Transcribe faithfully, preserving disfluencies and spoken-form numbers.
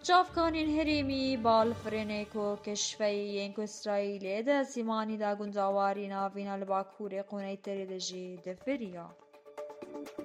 چافکانین هەرێمی باڵفرێنێک و کەشفەی یەنگ ئیسرائیلێ سیمانی دا گونجاواری ناڤینا لە باکوورێ قونەی تەرێ دەژی دەڤریە.